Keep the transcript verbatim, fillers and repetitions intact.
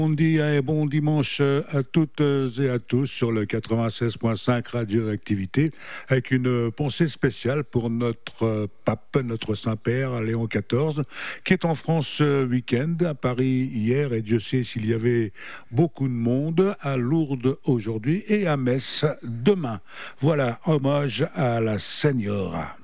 Bon dia et bon dimanche à toutes et à tous sur le quatre-vingt-seize point cinq Radioactivité, avec une pensée spéciale pour notre pape, notre Saint-Père Léon quatorze, qui est en France ce week-end, à Paris hier, et Dieu sait s'il y avait beaucoup de monde, à Lourdes aujourd'hui et à Metz demain. Voilà, hommage à la Señora.